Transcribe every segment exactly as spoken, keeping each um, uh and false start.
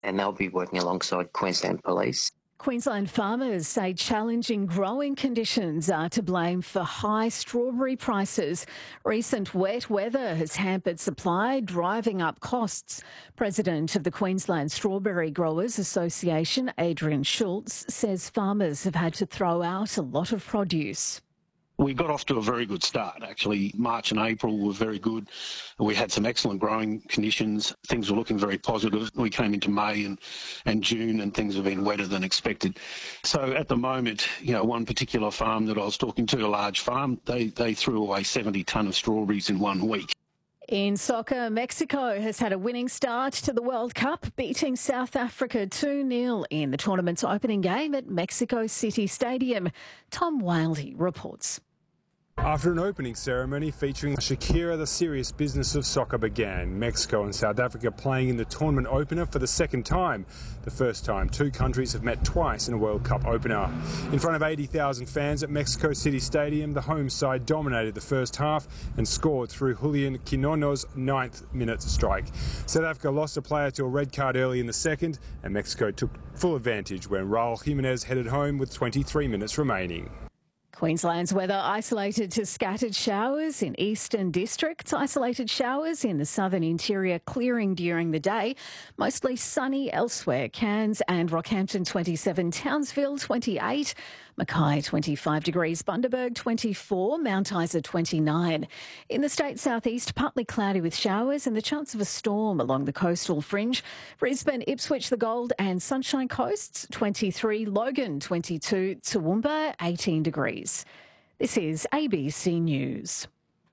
and they'll be working alongside Queensland Police. Queensland farmers say challenging growing conditions are to blame for high strawberry prices. Recent wet weather has hampered supply, driving up costs. President of the Queensland Strawberry Growers Association, Adrian Schultz, says farmers have had to throw out a lot of produce. We got off to a very good start, actually. March and April were very good. We had some excellent growing conditions. Things were looking very positive. We came into May and, and June and things have been wetter than expected. So at the moment, you know, one particular farm that I was talking to, a large farm, they, they threw away seventy tonne of strawberries in one week. In soccer, Mexico has had a winning start to the World Cup, beating South Africa two nil in the tournament's opening game at Mexico City Stadium. Tom Wildey reports. After an opening ceremony featuring Shakira, the serious business of soccer began. Mexico and South Africa playing in the tournament opener for the second time. The first time two countries have met twice in a World Cup opener. In front of eighty thousand fans at Mexico City Stadium, the home side dominated the first half and scored through Julian Quinono's ninth minute strike. South Africa lost a player to a red card early in the second, and Mexico took full advantage when Raul Jimenez headed home with twenty-three minutes remaining. Queensland's weather isolated to scattered showers in eastern districts, isolated showers in the southern interior clearing during the day, mostly sunny elsewhere. Cairns and Rockhampton twenty-seven, Townsville twenty-eight, Mackay twenty-five degrees, Bundaberg twenty-four, Mount Isa twenty-nine. In the state southeast, partly cloudy with showers and the chance of a storm along the coastal fringe. Brisbane, Ipswich, the Gold and Sunshine Coasts twenty-three, Logan twenty-two, Toowoomba eighteen degrees. This is A B C News.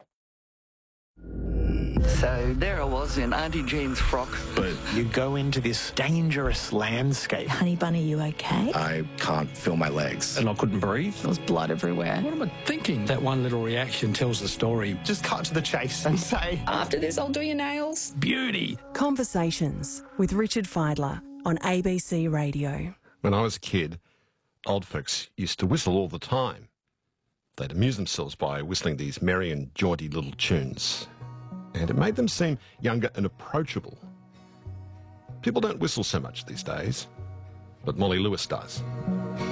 So there I was in Auntie Jean's frock. But you go into this dangerous landscape. Honey Bunny, you okay? I can't feel my legs. And I couldn't breathe. There was blood everywhere. What am I thinking? That one little reaction tells the story. Just cut to the chase and say, after this, I'll do your nails. Beauty. Conversations with Richard Fidler on A B C Radio. When I was a kid, old folks used to whistle all the time. They'd amuse themselves by whistling these merry and jaunty little tunes. And it made them seem younger and approachable. People don't whistle so much these days, but Molly Lewis does.